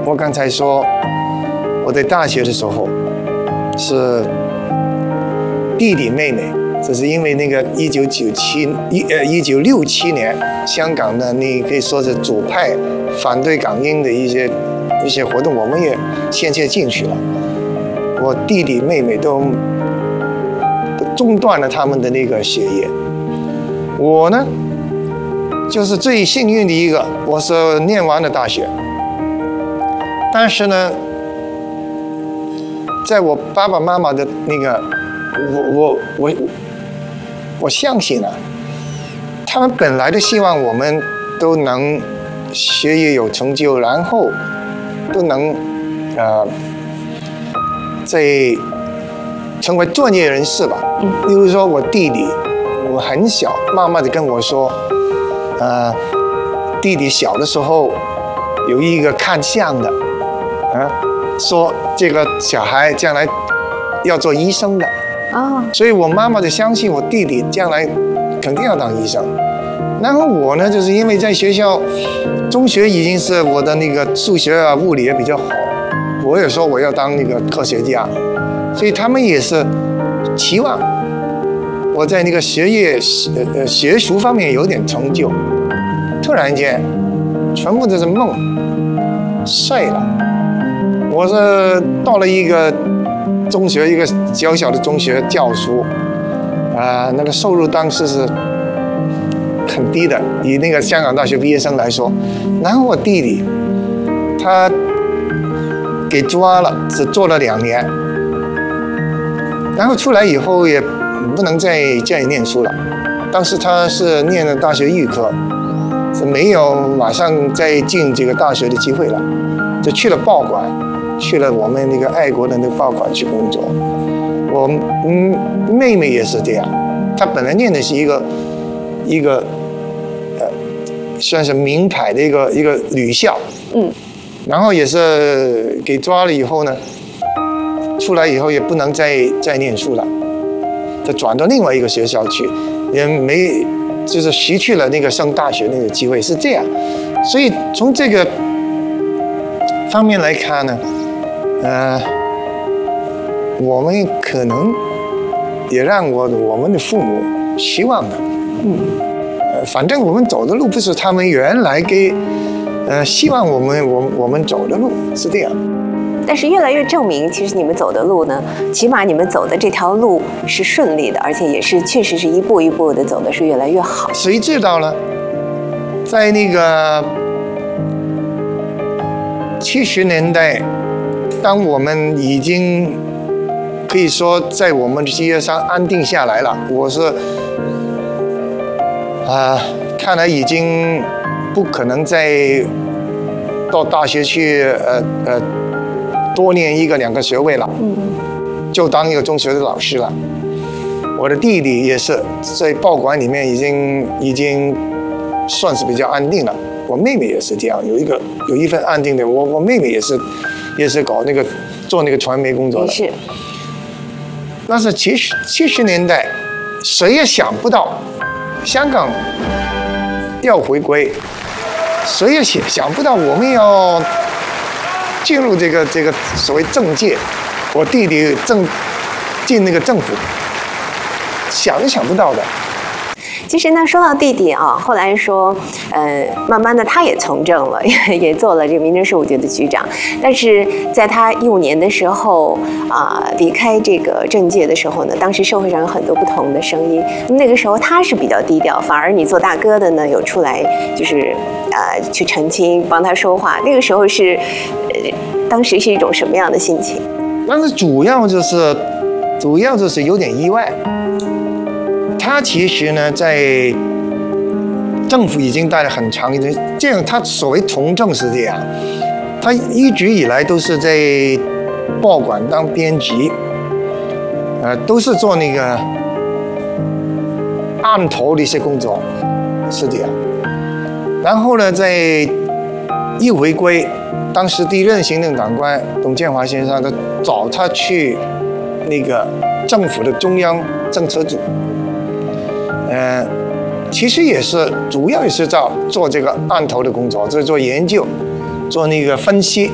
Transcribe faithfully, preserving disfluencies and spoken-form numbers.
我刚才说我在大学的时候是弟弟妹妹，这是因为那个一九九七一呃一九六七年香港的那可以说是左派反对港英的一些一些活动，我们也先切进去了。我弟弟妹妹都都中断了他们的那个学业，我呢就是最幸运的一个，我是念完了大学，但是呢，在我爸爸妈妈的那个，我我我我相信啊，他们本来的希望我们都能学业有成就，然后都能呃在成为专业人士吧。例如说我弟弟，我很小，妈妈就跟我说，呃，弟弟小的时候有一个看相的，啊，说这个小孩将来要做医生的。哦，所以我妈妈就相信我弟弟将来肯定要当医生。然后我呢，就是因为在学校中学已经是我的那个数学啊、物理也比较好，我也说我要当那个科学家，所以他们也是期望我在那个学业呃学术方面有点成就。突然间，全部都是梦碎了。我是到了一个中学，一个小小的中学教书，啊、呃，那个收入当时是很低的，以那个香港大学毕业生来说。然后我弟弟，他给抓了，只做了两年，然后出来以后也不能再再念书了。当时他是念的大学预科，是没有马上再进这个大学的机会了，就去了报馆。去了我们那个爱国的那个报馆去工作，我嗯妹妹也是这样，她本来念的是一个一个呃算是名牌的一个一个女校，嗯，然后也是给抓了以后呢，出来以后也不能再再念书了，就转到另外一个学校去，也没就是失去了那个上大学那个机会，是这样，所以从这个方面来看呢。呃，我们可能也让我我们的父母希望的，嗯，呃，反正我们走的路不是他们原来给，呃，希望我们我我们走的路是这样。 但是越来越证明，其实你们走的路呢，起码你们走的这条路是顺利的，而且也是确实是一步一步的走的是越来越好。 谁知道呢？在那个七十年代。当我们已经可以说在我们的事业上安定下来了，我是啊、呃，看来已经不可能再到大学去呃呃多念一个两个学位了，就当一个中学的老师了。我的弟弟也是在报馆里面已经已经算是比较安定了，我妹妹也是这样，有一个有一份安定的，我我妹妹也是。也是搞那个做那个传媒工作的， 是。 那是七十七十年代，谁也想不到香港要回归，谁也想想不到我们要进入这个这个所谓政界，我弟弟正进那个政府，想都想不到的。 其实呢，说到弟弟啊，后来说，呃，慢慢的他也从政了，也也做了这个民政事务局的局长。但是在他一五年的时候啊、呃，离开这个政界的时候呢，当时社会上有很多不同的声音。那个时候他是比较低调，反而你做大哥的呢，有出来就是呃去澄清，帮他说话。那个时候是，呃，当时是一种什么样的心情？ 但是主要就是，主要就是有点意外。他其实呢，在政府已经待了很长一段，这样他所谓从政是这样，他一直以来都是在报馆当编辑，呃，都是做那个案头的一些工作，是这样。然后呢，在一回归，当时第一任行政长官董建华先生，他找他去那个政府的中央政策组。呃，其实也是主要也是在做这个案头的工作，就是做研究，做那个分析，